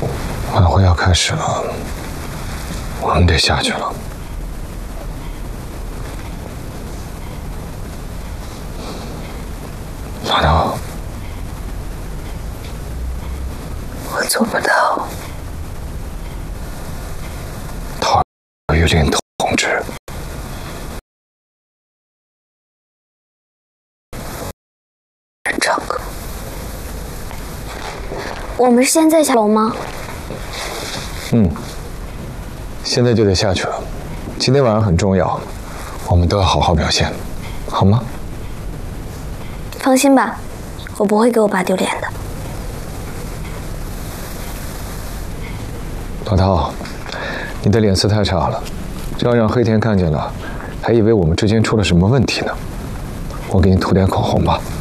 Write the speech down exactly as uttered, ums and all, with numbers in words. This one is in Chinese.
晚会要开始了，我们得下去了。老头， 我做不到。 陶玉林同志， 唱歌。我们现在下楼吗？ 嗯，现在就得下去了。今天晚上很重要，我们都要好好表现，好吗？ 放心吧，我不会给我爸丢脸的。 老陶，你的脸色太差了，这要让黑田看见了，还以为我们之间出了什么问题呢。我给你涂点口红吧。